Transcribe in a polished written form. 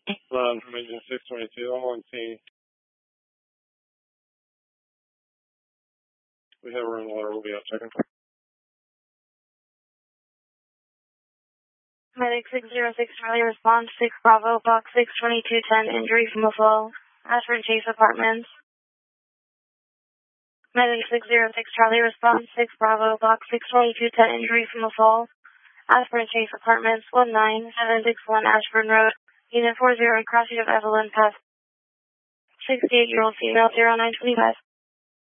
From engine 622, I'm on scene. We have a room water, we'll be out checking. Medic 606 Charlie, response 6 Bravo, box 62210, injury from a fall, Ashford Chase Apartments. Medic 606 Charlie, response 6 Bravo, box 62210, injury from a fall, Ashford Chase Apartments, 19761 Ashford Road, Unit 40, crossing of Evelyn Pass. 68-year-old female, 0925.